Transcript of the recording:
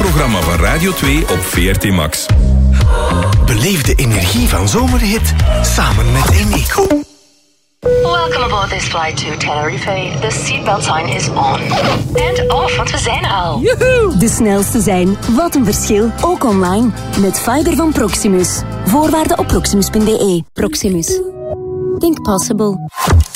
zomerprogramma van Radio 2 op VRT Max. Beleef de energie van zomerhit samen met Eneco. Welcome aboard this flight to Tenerife. The seatbelt sign is on. And off, want we zijn er al. Joehoe! De snelste zijn. Wat een verschil. Ook online. Met fiber van Proximus. Voorwaarden op proximus.be. Proximus. Think possible.